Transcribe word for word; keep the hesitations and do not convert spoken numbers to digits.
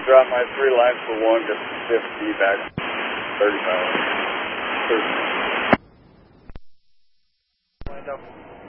drop my three lines for one to fifty back thirty miles. thirty. Lined up.